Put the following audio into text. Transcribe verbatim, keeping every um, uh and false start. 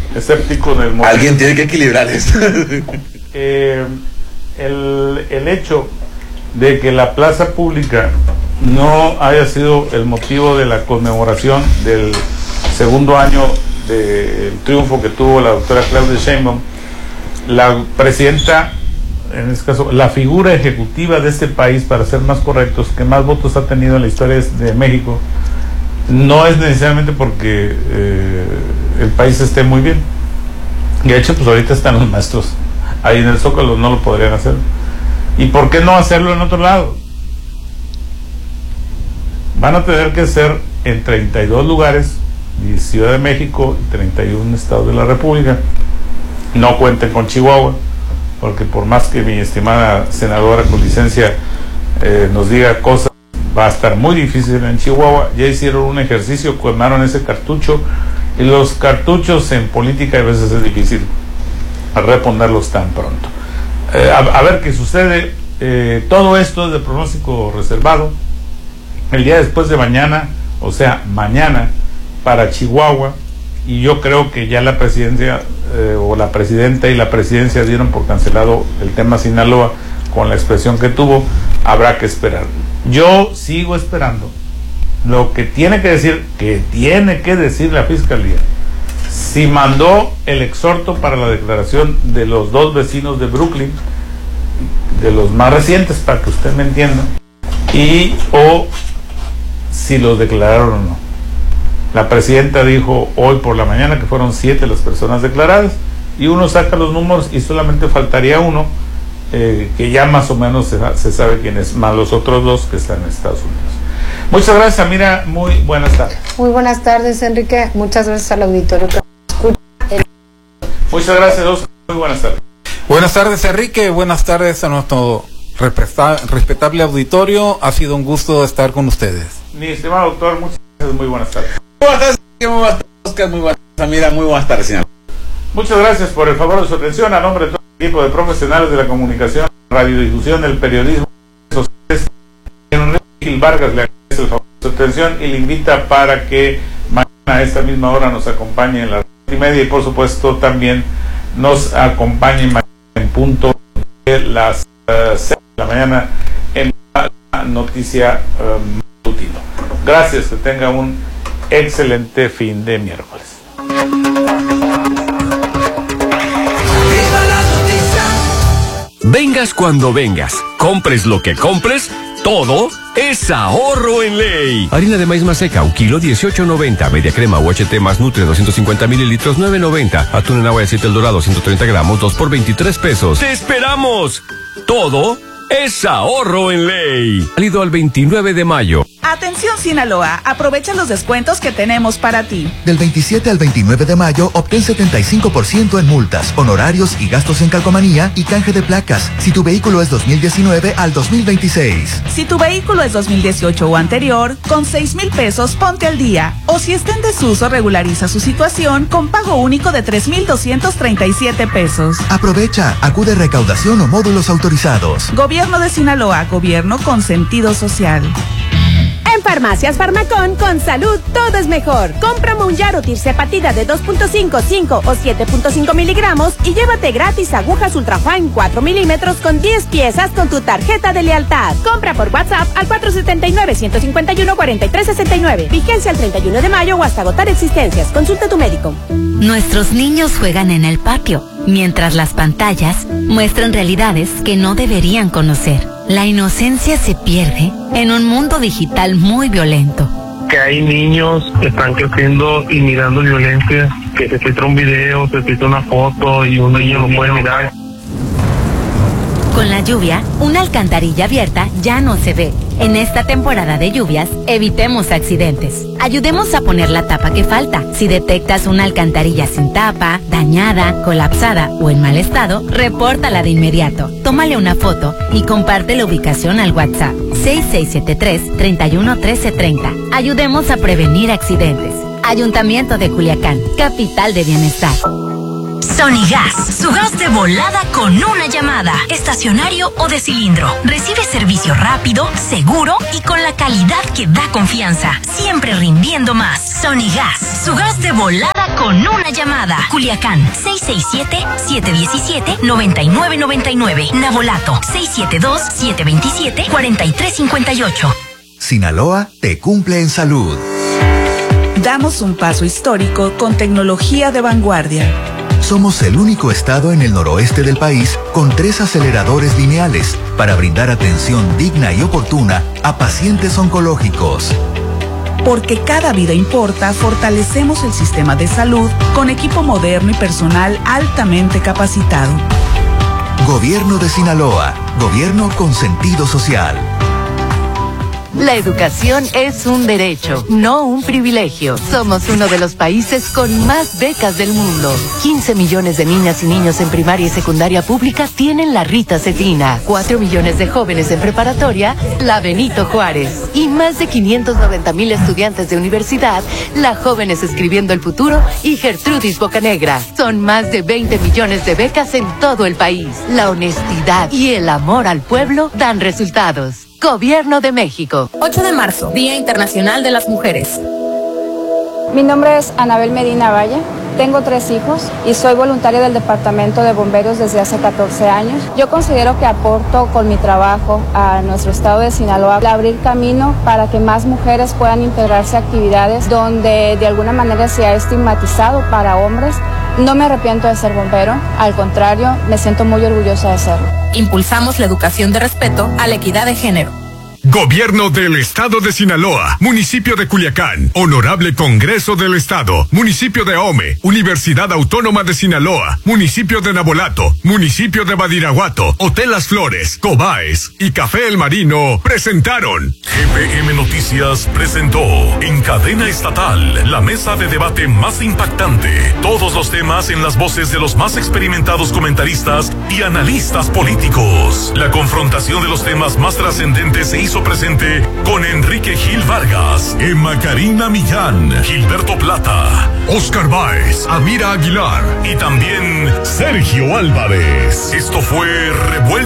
escéptico en el momento. Alguien tiene que equilibrar esto. eh, el, el hecho de que la plaza pública no haya sido el motivo de la conmemoración del segundo año del triunfo que tuvo la doctora Claudia Sheinbaum, la presidenta, en este caso, la figura ejecutiva de este país, para ser más correctos, que más votos ha tenido en la historia de México, no es necesariamente porque eh, el país esté muy bien. De hecho, pues ahorita están los maestros ahí en el Zócalo, no lo podrían hacer. ¿Y por qué no hacerlo en otro lado? Van a tener que ser en treinta y dos lugares, y Ciudad de México y treinta y uno estados de la República. No cuenten con Chihuahua, porque por más que mi estimada senadora con licencia eh, nos diga cosas, va a estar muy difícil en Chihuahua. Ya hicieron un ejercicio, quemaron ese cartucho, y los cartuchos en política a veces es difícil reponerlos tan pronto. Eh, a, a ver qué sucede. Eh, todo esto es de pronóstico reservado. El día después de mañana, o sea, mañana, para Chihuahua, y yo creo que ya la presidencia eh, o la presidenta y la presidencia dieron por cancelado el tema Sinaloa con la expresión que tuvo. Habrá que esperar. Yo sigo esperando lo que tiene que decir, que tiene que decir la Fiscalía. Si mandó el exhorto para la declaración de los dos vecinos de Brooklyn, de los más recientes, para que usted me entienda, y o si los declararon o no. La presidenta dijo hoy por la mañana que fueron siete las personas declaradas, y uno saca los números y solamente faltaría uno, eh, que ya más o menos se, se sabe quién es, más los otros dos que están en Estados Unidos. Muchas gracias, Amira, muy buenas tardes. Muy buenas tardes, Enrique, muchas gracias al auditorio que escucha. El... Muchas gracias, Oscar, muy buenas tardes. Buenas tardes, Enrique, buenas tardes a nuestro respetable auditorio, ha sido un gusto estar con ustedes. Mi estimado doctor, muchas gracias, muy buenas tardes. Muy buenas tardes, muy buenas tardes, Oscar, muy buenas tardes, Amira, muy buenas tardes, señor. Muchas gracias por el favor de su atención. A nombre de todo el equipo de profesionales de la comunicación, radiodifusión, del periodismo sociales, Enrique Gil Vargas le agradece el favor de su atención y le invita para que mañana a esta misma hora nos acompañe en la y media, y por supuesto también nos acompañe mañana en punto de las uh, seis de la mañana en la noticia uh, matutino. Gracias, que tenga un excelente fin de miércoles. Vengas cuando vengas, compres lo que compres, todo es ahorro en ley. Harina de maíz maseca, un kilo, dieciocho noventa. Media crema U H T más Nutre, doscientos cincuenta mililitros, nueve noventa. Atún en agua de aceite El Dorado, ciento treinta gramos, dos por veintitrés pesos. ¡Te esperamos! Todo es ahorro en ley. Válido al veintinueve de mayo. Atención Sinaloa, aprovecha los descuentos que tenemos para ti. Del veintisiete al veintinueve de mayo, obtén setenta y cinco por ciento en multas, honorarios y gastos en calcomanía y canje de placas, si tu vehículo es dos mil diecinueve al dos mil veintiséis. Si tu vehículo es dos mil dieciocho o anterior, con seis mil pesos ponte al día. O si está en desuso, regulariza su situación con pago único de tres mil doscientos treinta y siete pesos. Aprovecha, acude a recaudación o módulos autorizados. Gobierno de Sinaloa, gobierno con sentido social. En Farmacias Farmacón, con salud todo es mejor. Compra Monjaro Tirzepatida de dos punto cinco, cinco o siete punto cinco miligramos y llévate gratis agujas Ultrafine cuatro milímetros con diez piezas con tu tarjeta de lealtad. Compra por WhatsApp al cuatro siete nueve, uno cinco uno, cuatro tres seis nueve. Vigencia el treinta y uno de mayo o hasta agotar existencias. Consulta a tu médico. Nuestros niños juegan en el patio, mientras las pantallas muestran realidades que no deberían conocer. La inocencia se pierde en un mundo digital muy violento. Que hay niños que están creciendo y mirando violencia, que se filtra un video, se filtra una foto y un niño lo puede mirar. Con la lluvia, una alcantarilla abierta ya no se ve. En esta temporada de lluvias, evitemos accidentes. Ayudemos a poner la tapa que falta. Si detectas una alcantarilla sin tapa, dañada, colapsada o en mal estado, repórtala de inmediato. Tómale una foto y comparte la ubicación al WhatsApp seis seis siete tres, tres uno uno tres tres cero. Ayudemos a prevenir accidentes. Ayuntamiento de Culiacán, capital de bienestar. Sonigas, su gas de volada con una llamada, estacionario o de cilindro. Recibe servicio rápido, seguro y con la calidad que da confianza, siempre rindiendo más. Sonigas, su gas de volada con una llamada. Culiacán, seis seis siete, siete uno siete, nueve nueve nueve nueve. Navolato, seis siete dos, siete dos siete, cuatro tres cinco ocho. Sinaloa te cumple en salud. Damos un paso histórico con tecnología de vanguardia. Somos el único estado en el noroeste del país con tres aceleradores lineales para brindar atención digna y oportuna a pacientes oncológicos. Porque cada vida importa, fortalecemos el sistema de salud con equipo moderno y personal altamente capacitado. Gobierno de Sinaloa, gobierno con sentido social. La educación es un derecho, no un privilegio. Somos uno de los países con más becas del mundo. quince millones de niñas y niños en primaria y secundaria pública tienen la Rita Cefina. cuatro millones de jóvenes en preparatoria, la Benito Juárez. Y más de quinientos noventa mil estudiantes de universidad, la Jóvenes Escribiendo el Futuro y Gertrudis Bocanegra. Son más de veinte millones de becas en todo el país. La honestidad y el amor al pueblo dan resultados. Gobierno de México. ocho de marzo, Día Internacional de las Mujeres. Mi nombre es Anabel Medina Valle, tengo tres hijos y soy voluntaria del Departamento de Bomberos desde hace catorce años. Yo considero que aporto con mi trabajo a nuestro estado de Sinaloa al abrir camino para que más mujeres puedan integrarse a actividades donde de alguna manera se ha estigmatizado para hombres. No me arrepiento de ser bombero, al contrario, me siento muy orgullosa de serlo. Impulsamos la educación de respeto a la equidad de género. Gobierno del Estado de Sinaloa, Municipio de Culiacán, Honorable Congreso del Estado, Municipio de Ahome, Universidad Autónoma de Sinaloa, Municipio de Navolato, Municipio de Badiraguato, Hotel Las Flores, Cobaes y Café El Marino presentaron. G P M Noticias presentó en cadena estatal la mesa de debate más impactante. Todos los temas en las voces de los más experimentados comentaristas y analistas políticos. La confrontación de los temas más trascendentes se hizo presente con Enrique Gil Vargas, Emma Karina Millán, Gilberto Plata, Oscar Báez, Amira Aguilar y también Sergio Álvarez. Esto fue Revuelta